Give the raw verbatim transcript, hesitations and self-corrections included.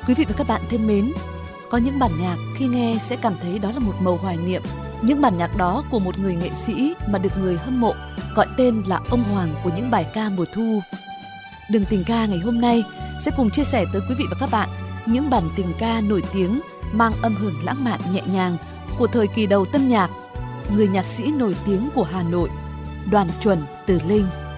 Quý vị và các bạn thân mến, có những bản nhạc khi nghe sẽ cảm thấy đó là một màu hoài niệm. Những bản nhạc đó của một người nghệ sĩ mà được người hâm mộ gọi tên là ông hoàng của những bài ca mùa thu. Đường tình ca ngày hôm nay sẽ cùng chia sẻ tới quý vị và các bạn những bản tình ca nổi tiếng mang âm hưởng lãng mạn nhẹ nhàng của thời kỳ đầu tân nhạc. Người nhạc sĩ nổi tiếng của Hà Nội, Đoàn Chuẩn Từ Linh.